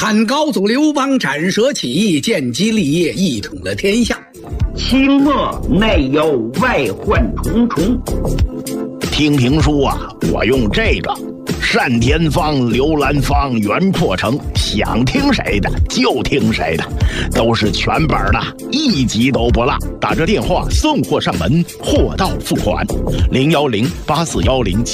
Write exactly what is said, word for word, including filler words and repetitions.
汉高祖刘邦斩蛇起义，建基立业，一统了天下。 清末内忧外患重重。 听评书啊，我用这个单田芳、刘兰芳、袁阔成，想听谁的就听谁的，都是全本的，一集都不落。打着电话送货上门，货到付款，零幺零八四幺零。